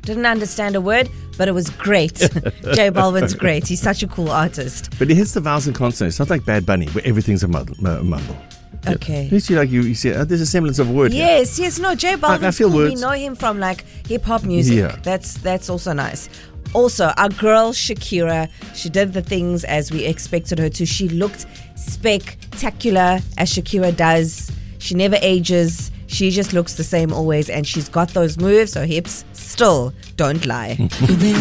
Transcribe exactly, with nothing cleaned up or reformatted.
Didn't understand a word, but it was great. J Balvin's great. He's such a cool artist. But he hits the vowels and consonants. It's not like Bad Bunny, where everything's a mumble. mumble. Okay. You see, like you, you see, uh, there's a semblance of a word. Yes, yes. No, J Balvin. I, I feel cool. We words. know him from like hip hop music. Yeah. That's that's also nice. Also, our girl Shakira, she did the things as we expected her to. She looked spectacular, as Shakira does. She never ages. She just looks the same always, and she's got those moves. Her hips still don't lie.